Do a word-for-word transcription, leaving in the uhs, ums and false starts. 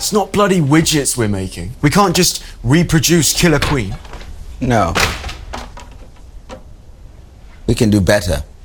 It's not bloody widgets we're making. We can't just reproduce Killer Queen. No. We can do better.